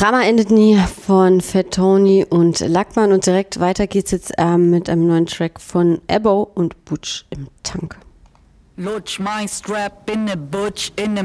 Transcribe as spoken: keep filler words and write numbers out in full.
Drama endet nie von Fat Tony und Lackmann. Und direkt weiter geht's jetzt ähm, mit einem neuen Track von Ebbo und Butch im Tank. Lutsch my strap in the butch in the